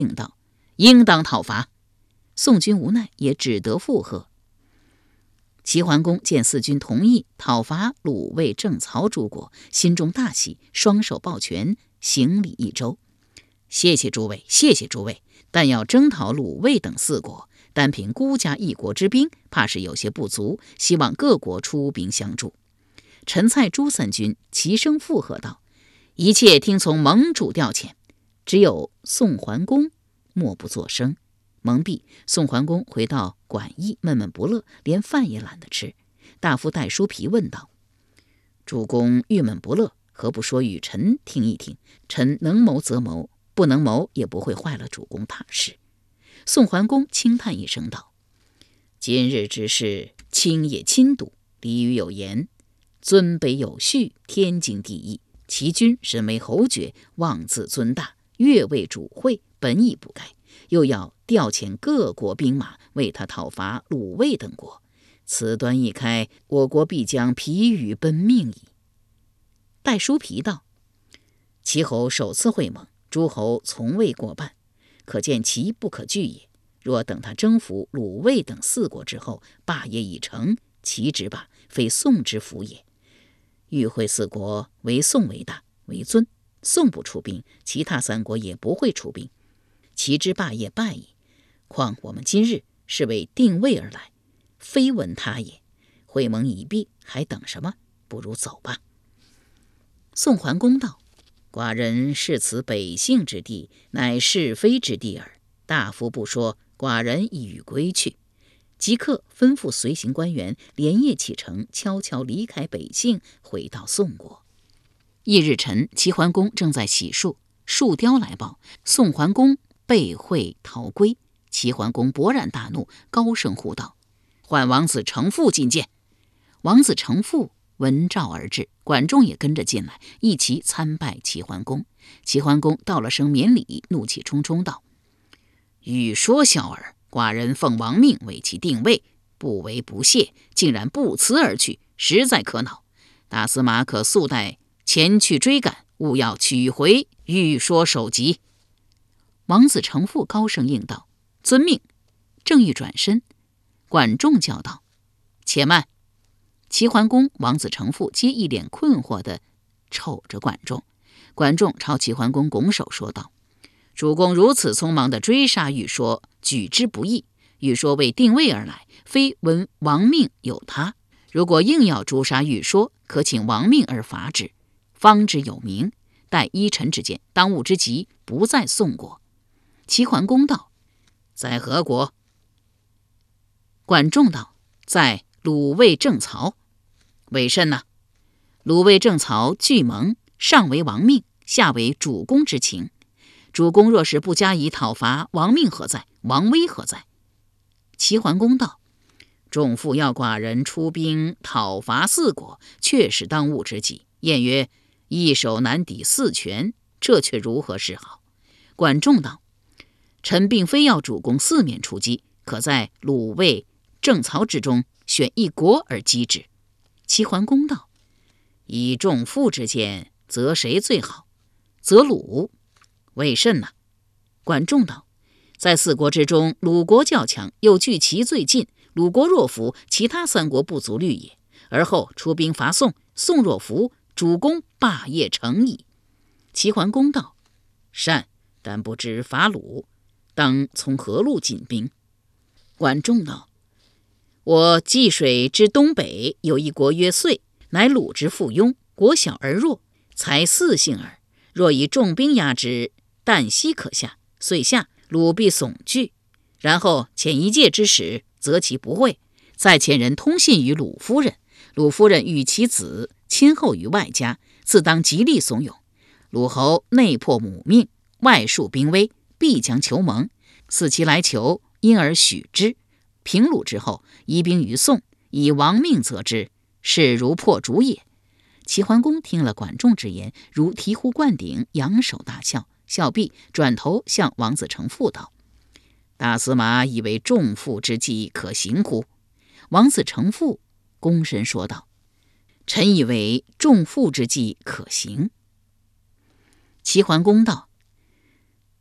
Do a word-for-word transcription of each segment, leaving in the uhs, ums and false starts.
应道：“应当讨伐。”宋军无奈，也只得附和。齐桓公见四军同意讨伐鲁卫郑曹诸国，心中大喜，双手抱拳，行礼一周：“谢谢诸位，谢谢诸位，但要征讨鲁卫等四国，单凭孤家一国之兵，怕是有些不足，希望各国出兵相助。”陈蔡朱三军齐声附和道：“一切听从盟主调遣。”只有宋桓公默不作声。蒙蔽，宋桓公回到馆驿，闷闷不乐，连饭也懒得吃。大夫戴叔皮问道：“主公郁闷不乐，何不说与臣听一听？臣能谋则谋，不能谋也不会坏了主公大事。”宋桓公轻叹一声道：“今日之事，卿也亲睹。俚语有言，尊卑有序，天经地义。齐军身为侯爵，妄自尊大，越位主会，本已不该，又要调遣各国兵马为他讨伐鲁卫等国，此端一开，我国必将疲于奔命矣。”戴叔皮道：“齐侯首次会盟，诸侯从未过半，可见其不可拒也。若等他征服鲁卫等四国之后，霸业已成，齐之霸，非宋之福也。与会四国唯宋为大为尊，宋不出兵，其他三国也不会出兵，齐之霸业败矣。况我们今日是为定魏而来，非闻他也。会盟已毕，还等什么？不如走吧。”宋桓公道：“寡人视此北杏之地，乃是非之地耳。大夫不说，寡人亦欲归去。”即刻吩咐随行官员连夜启程，悄悄离开北杏，回到宋国。翌日晨，齐桓公正在洗漱，树雕来报宋桓公被会逃归。齐桓公勃然大怒，高声呼道：“唤王子成父觐见。”王子成父闻召而至，管仲也跟着进来，一齐参拜齐桓公。齐桓公道了声免礼，怒气冲冲道：“欲说小儿，寡人奉王命为其定位，不为不谢，竟然不辞而去，实在可恼。大司马可速带前去追赶，勿要取回欲说首级。”王子成父高声应道：“遵命。”正欲转身，管仲叫道：“且慢！”齐桓公、王子成父皆一脸困惑地瞅着管仲。管仲朝齐桓公拱手说道：“主公如此匆忙地追杀欲说，举之不义。欲说为定位而来，非闻王命有他。如果硬要诛杀欲说，可请王命而伐之，方之有名。待依臣之见，当务之急不在宋国。”齐桓公道：“在何国？”管仲道：“在鲁卫郑曹。”为甚呢？鲁卫郑曹俱盟，上为王命，下为主公之情。主公若是不加以讨伐，王命何在？王威何在？齐桓公道：“仲父要寡人出兵讨伐四国，确是当务之急。谚曰：一手难抵四拳，这却如何是好？”管仲道：“臣并非要主公四面出击，可在鲁卫郑曹之中选一国而击之。”齐桓公道：“以仲父之见，择谁最好？”“择鲁。”“为甚呢？”管仲道：“在四国之中，鲁国较强，又距齐最近。鲁国若服，其他三国不足虑也。而后出兵伐宋，宋若服，主公霸业成矣。”齐桓公道：“善，但不知伐鲁，当从何路进兵？”管仲道：“我济水之东北有一国曰遂，乃鲁之附庸，国小而弱，才四姓耳。若以重兵压之，旦夕可下。遂下，鲁必悚惧。然后遣一介之使，责其不会，再遣人通信于鲁夫人。鲁夫人与其子亲厚于外家，自当极力怂恿。鲁侯内破母命，外树兵威，必将求盟。似其来求，因而许之。平鲁之后，移兵于宋，以王命责之，是如破竹也。”齐桓公听了管仲之言，如醍醐灌顶，扬手大笑。笑毕，转头向王子成父道：“大司马以为仲父之计可行乎？”王子成父躬身说道：“臣以为仲父之计可行。”齐桓公道：“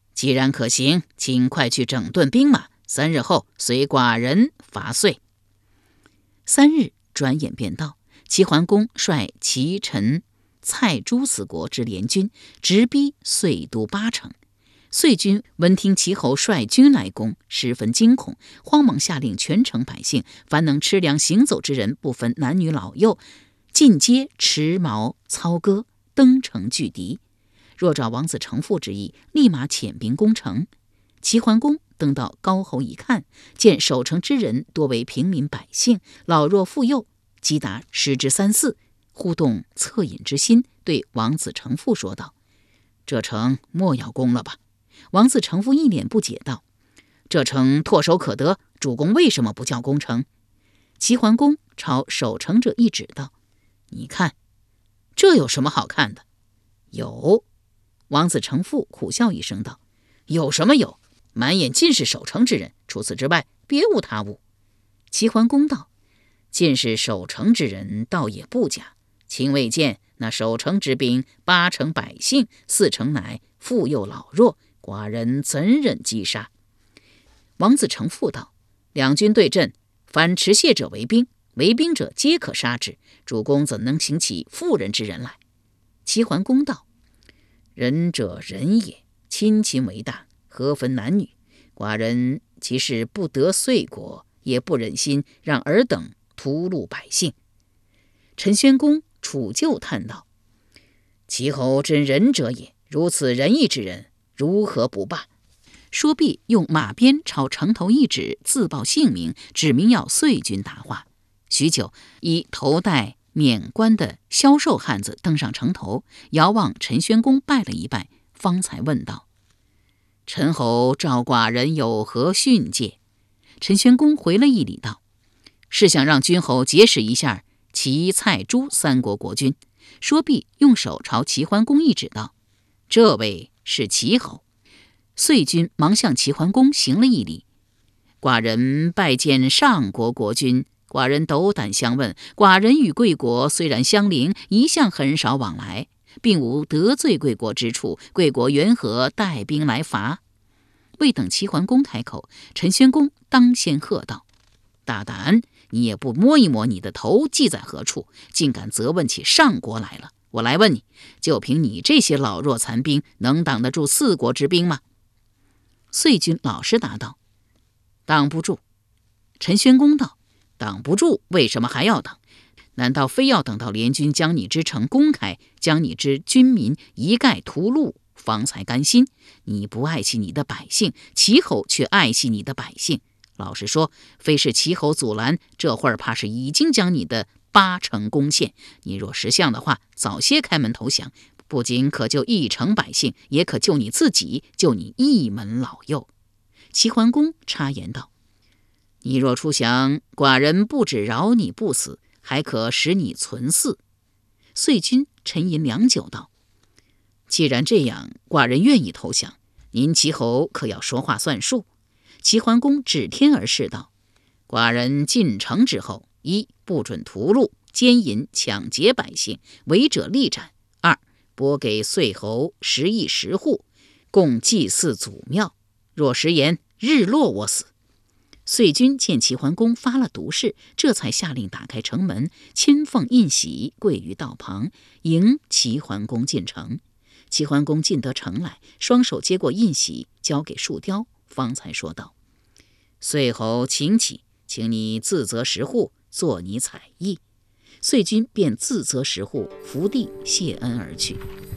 既然可行，请快去整顿兵马，三日后随寡人伐遂。三日转眼便到，齐桓公率齐陈蔡诸四国之联军，直逼遂都八城。遂军闻听齐侯率军来攻，十分惊恐，慌忙下令全城百姓，凡能吃粮行走之人，不分男女老幼，尽皆持矛操戈，登城拒敌。若照王子成父之意，立马遣兵攻城。齐桓公登到高侯一看，见守城之人多为平民百姓，老弱妇幼，击达十之三四，忽动恻隐之心，对王子成父说道：“这城莫要攻了吧？”王子成父一脸不解道：“这城唾手可得，主公为什么不叫攻城？”齐桓公朝守城者一指道：“你看，这有什么好看的？”“有。”王子成父苦笑一声道：“有什么有？满眼尽是守城之人，除此之外别无他物。”齐桓公道：“尽是守城之人，倒也不假。卿未见那守城之兵，八成百姓，四成乃妇幼老弱，寡人怎忍击杀？”王子成父道：“两军对阵，凡持械者为兵，为兵者皆可杀之。主公怎能行起妇人之人来？”齐桓公道：“仁者仁也，亲亲为大，何分男女？寡人即使不得遂国，也不忍心让尔等屠戮百姓。”陈宣公楚就叹道：“齐侯真仁者也，如此仁义之人，如何不罢？”说毕，用马鞭朝城头一指，自报姓名，指明要遂军答话。许久，一头戴冕冠的消瘦汉子登上城头，遥望陈宣公拜了一拜，方才问道：“陈侯召寡人有何训诫？”陈宣公回了一礼道：“是想让君侯结识一下齐蔡诸三国国君。”说毕，用手朝齐桓公一指道：“这位是齐侯。”遂军忙向齐桓公行了一礼：“寡人拜见上国国君，寡人斗胆相问，寡人与贵国虽然相邻，一向很少往来，并无得罪贵国之处，贵国缘何带兵来伐？”未等齐桓公开口，陈宣公当先喝道：“大胆！你也不摸一摸你的头系在何处，竟敢责问起上国来了！我来问你，就凭你这些老弱残兵，能挡得住四国之兵吗？”遂军老实答道：“挡不住。”陈宣公道：“挡不住，为什么还要挡？难道非要等到联军将你之城攻开，将你之军民一概屠戮，方才甘心？你不爱惜你的百姓，齐侯却爱惜你的百姓。老实说，非是齐侯阻拦，这会儿怕是已经将你的八城攻陷。你若识相的话，早些开门投降，不仅可救一城百姓，也可救你自己，救你一门老幼。”齐桓公插言道：“你若出降，寡人不只饶你不死，还可使你存嗣。”遂军沉吟良久道：“既然这样，寡人愿意投降，您齐侯可要说话算数。”齐桓公指天而视道：“寡人进城之后，一不准屠戮、奸淫、抢劫百姓，违者立斩；二拨给岁侯十亿十户，供祭祀祖庙。若食言，日落我死。”遂军见齐桓公发了毒誓，这才下令打开城门，亲奉印玺，跪于道旁，迎齐桓公进城。齐桓公进得城来，双手接过印玺，交给树雕，方才说道：“岁侯请起，请你自择十户，做你采邑。”遂军便自择十户，伏地谢恩而去。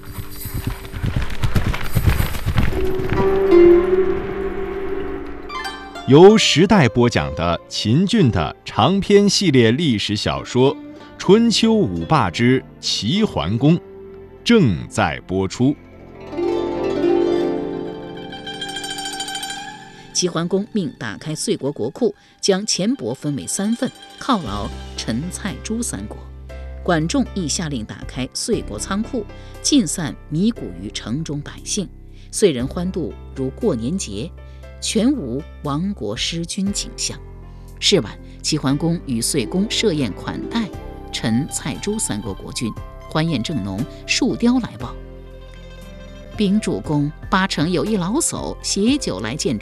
由时代播讲的秦俊的长篇系列历史小说《春秋五霸之齐桓公》正在播出。 齐桓公命打开遂国国库，将钱帛分为三份，犒劳陈蔡诸三国。管仲亦下令打开遂国仓库，尽散米谷于城中百姓。遂人欢度如过年节，全无亡国失君景象。是晚，齐桓公与遂公设宴款待陈蔡诸三国国君，欢宴正浓，树雕来报：“ 禀主公，八成有一老叟携酒来见